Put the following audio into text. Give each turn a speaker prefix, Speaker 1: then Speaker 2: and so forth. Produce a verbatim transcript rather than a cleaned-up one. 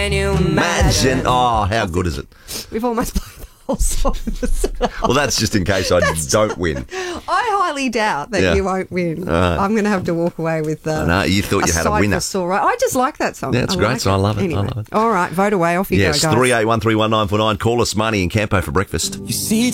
Speaker 1: Can you
Speaker 2: Imagine. Oh, how good is it?
Speaker 1: We've almost played the whole song.
Speaker 2: Well, that's just in case I don't win.
Speaker 1: I highly doubt that
Speaker 2: Yeah.
Speaker 1: you won't win.
Speaker 2: Right.
Speaker 1: I'm going to have to walk away with uh,
Speaker 2: No, you thought you had a winner.
Speaker 1: Sore. I just like that song.
Speaker 2: Yeah, it's
Speaker 1: I
Speaker 2: great
Speaker 1: like
Speaker 2: song. I love it. I
Speaker 1: Anyway.
Speaker 2: love it.
Speaker 1: All right, vote away. Off you
Speaker 2: Yes,
Speaker 1: go, guys.
Speaker 2: three eight one three one nine four nine. Call us, Marnie and Campo for breakfast.
Speaker 3: You see